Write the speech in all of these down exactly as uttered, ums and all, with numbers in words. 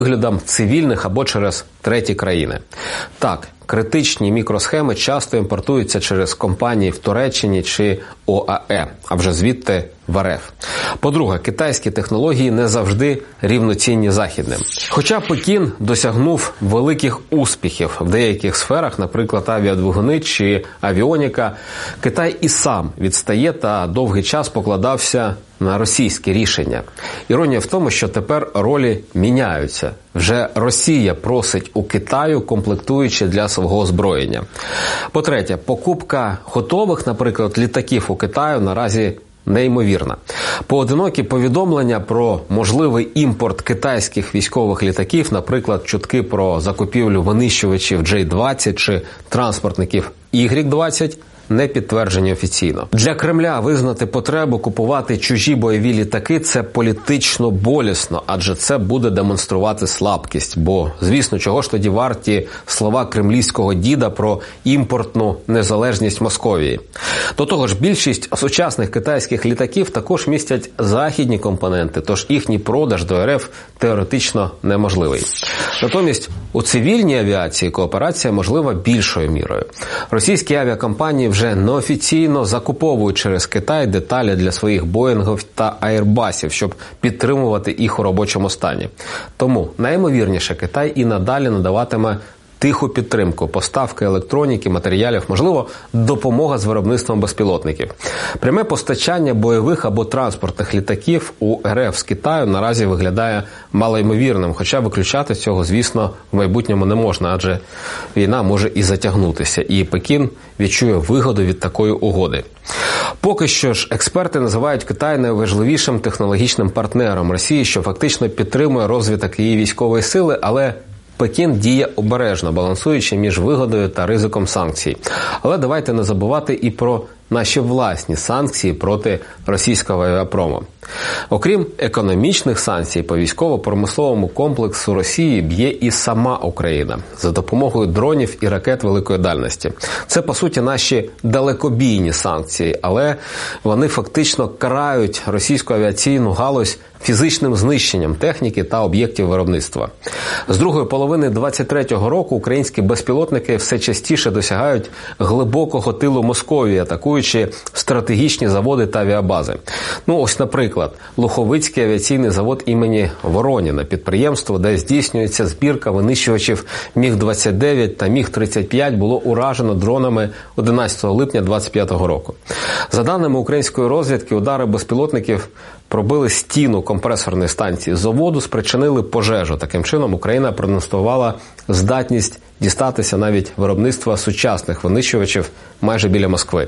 виглядом цивільних або через треті країни. Так, критичні мікросхеми часто імпортуються через компанії в Туреччині чи ОАЕ, а вже звідти в РФ. По-друге, китайські технології не завжди рівноцінні західним. Хоча Пекін досягнув великих успіхів в деяких сферах, наприклад, авіадвигуни чи авіоніка, Китай і сам відстає та довгий час покладався на російські рішення. Іронія в тому, що тепер ролі міняються. Вже Росія просить у Китаю комплектуючі для свого озброєння. По-третє, покупка готових, наприклад, літаків у Китаю наразі неймовірна. Поодинокі повідомлення про можливий імпорт китайських військових літаків, наприклад, чутки про закупівлю винищувачів джей двадцять чи транспортників ігрек двадцять, не підтверджені офіційно. Для Кремля визнати потребу купувати чужі бойові літаки – це політично болісно, адже це буде демонструвати слабкість. Бо, звісно, чого ж тоді варті слова кремлівського діда про імпортну незалежність Московії. До того ж, більшість сучасних китайських літаків також містять західні компоненти, тож їхній продаж до РФ теоретично неможливий. Натомість, у цивільній авіації кооперація можлива більшою мірою. Російські авіакомпанії вже вже неофіційно закуповують через Китай деталі для своїх Боїнгів та Айрбасів, щоб підтримувати їх у робочому стані. Тому, найімовірніше, Китай і надалі надаватиме тиху підтримку, поставки електроніки, матеріалів, можливо, допомога з виробництвом безпілотників. Пряме постачання бойових або транспортних літаків у РФ з Китаю наразі виглядає малоймовірним, хоча виключати цього, звісно, в майбутньому не можна, адже війна може і затягнутися, і Пекін відчує вигоду від такої угоди. Поки що ж, експерти називають Китай найважливішим технологічним партнером Росії, що фактично підтримує розвиток її військової сили, але Пекін діє обережно, балансуючи між вигодою та ризиком санкцій. Але давайте не забувати і про наші власні санкції проти російського авіапрому. Окрім економічних санкцій, по військово-промисловому комплексу Росії б'є і сама Україна за допомогою дронів і ракет великої дальності. Це, по суті, наші далекобійні санкції, але вони фактично карають російську авіаційну галузь фізичним знищенням техніки та об'єктів виробництва. З другої половини двадцять третього року українські безпілотники все частіше досягають глибокого тилу Московії, атакуючи стратегічні заводи та авіабази. Ну ось, наприклад, Луховицький авіаційний завод імені Вороніна, підприємство, де здійснюється збірка винищувачів міг двадцять дев'ять та міг тридцять п'ять, було уражено дронами одинадцятого липня двадцять п'ятого року. За даними української розвідки, удари безпілотників пробили стіну компресорної станції заводу, спричинили пожежу. Таким чином, Україна продемонструвала здатність дістатися навіть виробництва сучасних винищувачів майже біля Москви.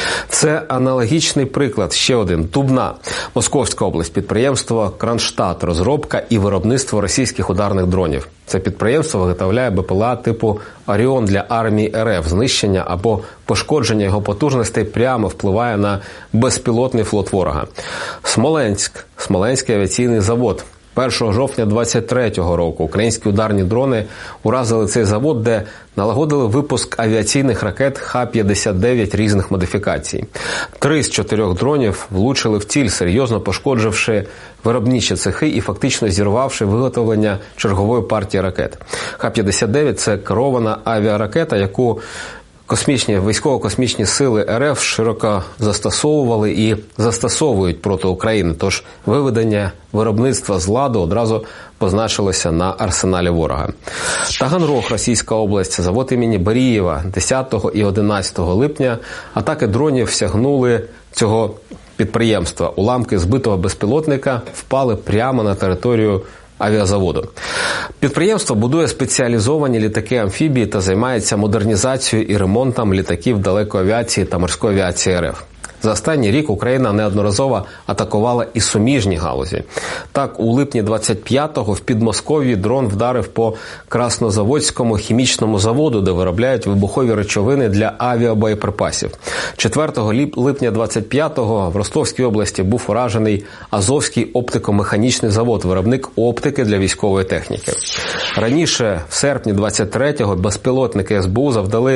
Це аналогічний приклад, ще один, Дубна, Московська область, підприємство Кронштадт, розробка і виробництво російських ударних дронів. Це підприємство виготовляє БПЛА типу «Оріон» для армії РФ. Знищення або пошкодження його потужностей прямо впливає на безпілотний флот ворога. Смоленськ, Смоленський авіаційний завод. першого жовтня двадцять третього року українські ударні дрони уразили цей завод, де налагодили випуск авіаційних ракет Х п'ятдесят дев'ять різних модифікацій. Три з чотирьох дронів влучили в ціль, серйозно пошкодживши виробничі цехи і фактично зірвавши виготовлення чергової партії ракет. Х п'ятдесят дев'ять – це керована авіаракета, яку Космічні, військово-космічні сили РФ широко застосовували і застосовують проти України, тож виведення виробництва з ладу одразу позначилося на арсеналі ворога. Таганрог, Російська область, завод імені Берієва, десятого і одинадцятого липня атаки дронів сягнули цього підприємства. Уламки збитого безпілотника впали прямо на територію авіазаводу. Підприємство будує спеціалізовані літаки-амфібії та займається модернізацією і ремонтом літаків далекої авіації та морської авіації РФ. За останній рік Україна неодноразово атакувала і суміжні галузі. Так, у липні двадцять п'ятого в Підмосков'ї дрон вдарив по Краснозаводському хімічному заводу, де виробляють вибухові речовини для авіабоєприпасів. четвертого липня двадцять п'ятого в Ростовській області був уражений Азовський оптико-механічний завод, виробник оптики для військової техніки. Раніше, в серпні двадцять третього, безпілотники ес бе у завдали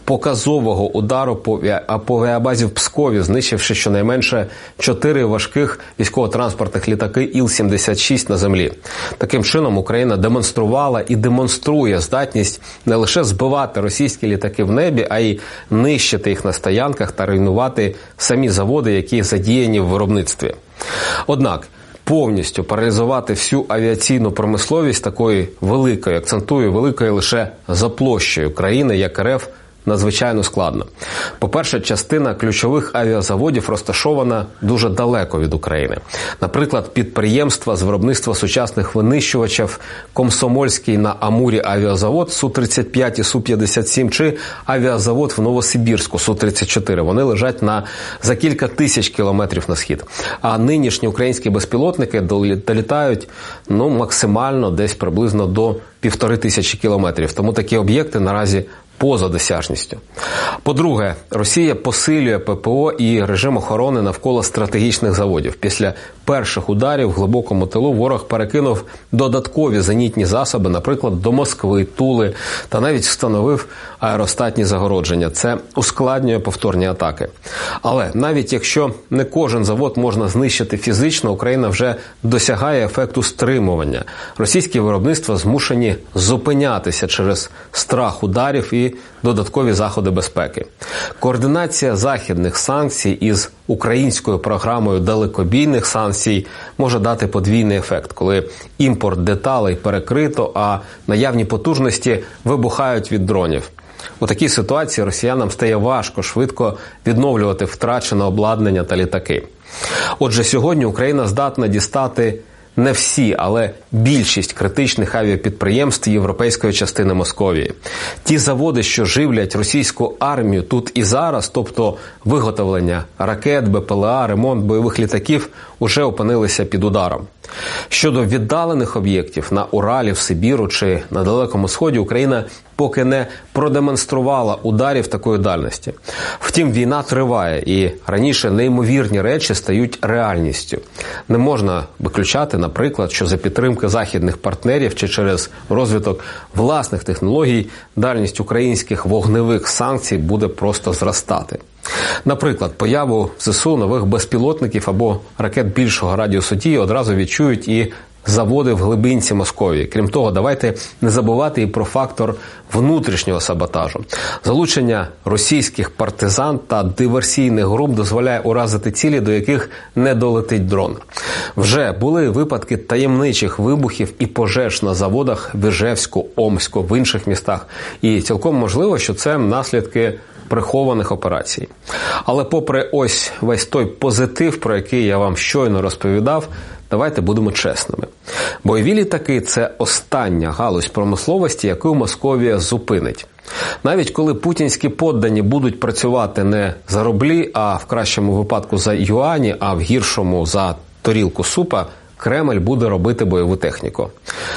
показового удару по авіабазі в Пскові, знищивши щонайменше чотири важких військово-транспортних літаки Іл сімдесят шість на землі. Таким чином, Україна демонструвала і демонструє здатність не лише збивати російські літаки в небі, а й нищити їх на стоянках та руйнувати самі заводи, які задіяні в виробництві. Однак, повністю паралізувати всю авіаційну промисловість такої великої, акцентую, великої лише за площею країни, як РФ, надзвичайно складно. По-перше, частина ключових авіазаводів розташована дуже далеко від України. Наприклад, підприємства з виробництва сучасних винищувачів Комсомольський на Амурі авіазавод Су тридцять п'ять і Су п'ятдесят сім чи авіазавод в Новосибірську Су тридцять чотири. Вони лежать на за кілька тисяч кілометрів на схід. А нинішні українські безпілотники долітають ну, максимально десь приблизно до півтори тисячі кілометрів. Тому такі об'єкти наразі поза досяжністю. По-друге, Росія посилює ППО і режим охорони навколо стратегічних заводів. Після перших ударів в глибокому тилу ворог перекинув додаткові зенітні засоби, наприклад, до Москви, Тули, та навіть встановив аеростатні загородження. Це ускладнює повторні атаки. Але навіть якщо не кожен завод можна знищити фізично, Україна вже досягає ефекту стримування. Російські виробництва змушені зупинятися через страх ударів і додаткові заходи безпеки. Координація західних санкцій із українською програмою далекобійних санкцій може дати подвійний ефект, коли імпорт деталей перекрито, а наявні потужності вибухають від дронів. У такій ситуації росіянам стає важко швидко відновлювати втрачене обладнання та літаки. Отже, сьогодні Україна здатна дістати не всі, але більшість критичних авіапідприємств європейської частини Московії. Ті заводи, що живлять російську армію тут і зараз, тобто виготовлення ракет, БПЛА, ремонт бойових літаків, уже опинилися під ударом. Щодо віддалених об'єктів на Уралі, в Сибіру чи на Далекому Сході, Україна поки не продемонструвала ударів такої дальності. Втім, війна триває, і раніше неймовірні речі стають реальністю. Не можна виключати, наприклад, що за підтримки західних партнерів чи через розвиток власних технологій дальність українських вогневих санкцій буде просто зростати. Наприклад, появу в ЗСУ нових безпілотників або ракет більшого радіусу дії одразу відчують і заводи в глибинці Московії. Крім того, давайте не забувати і про фактор внутрішнього саботажу. Залучення російських партизан та диверсійних груп дозволяє уразити цілі, до яких не долетить дрон. Вже були випадки таємничих вибухів і пожеж на заводах в Іжевську, Омську, в інших містах. І цілком можливо, що це наслідки прихованих операцій. Але попри ось весь той позитив, про який я вам щойно розповідав, давайте будемо чесними. Бойові літаки – це остання галузь промисловості, яку Московія зупинить. Навіть коли путінські поддані будуть працювати не за рублі, а в кращому випадку за юані, а в гіршому за тарілку супа, Кремль буде робити бойову техніку.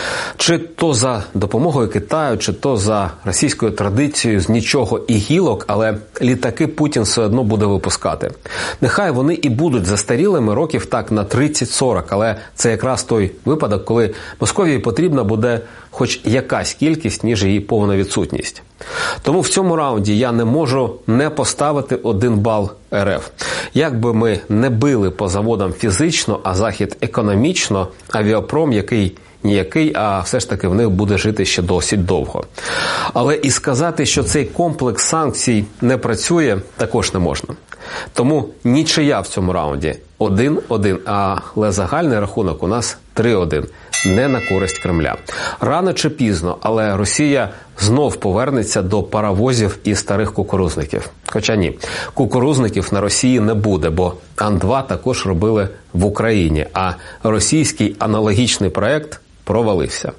Чи то за допомогою Китаю, чи то за російською традицією з нічого і гілок, але літаки Путін все одно буде випускати. Нехай вони і будуть застарілими років так на тридцять-сорок, але це якраз той випадок, коли Московії потрібна буде хоч якась кількість, ніж її повна відсутність. Тому в цьому раунді я не можу не поставити один бал РФ. Як би ми не били по заводам фізично, а Захід економічно, авіапром, який ніякий, а все ж таки в них буде жити ще досить довго. Але і сказати, що цей комплекс санкцій не працює, також не можна. Тому нічия в цьому раунді один-один, але загальний рахунок у нас три-один. Не на користь Кремля. Рано чи пізно, але Росія знов повернеться до паровозів і старих кукурузників. Хоча ні, кукурузників на Росії не буде, бо Ан два також робили в Україні, а російський аналогічний проект провалився.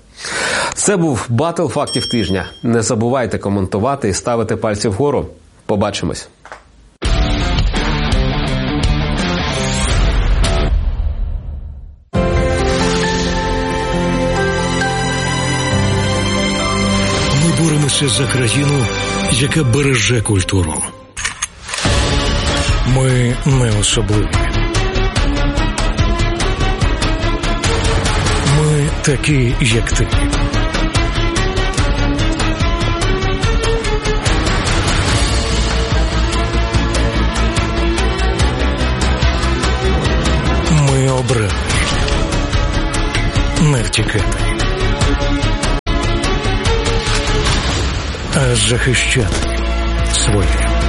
Це був Батл фактів тижня. Не забувайте коментувати і ставити пальці вгору. Побачимось. Боремося за країну, яка береже культуру. Ми не особливі. Ми такі, як ти. обрали не втікати, а захищати своє.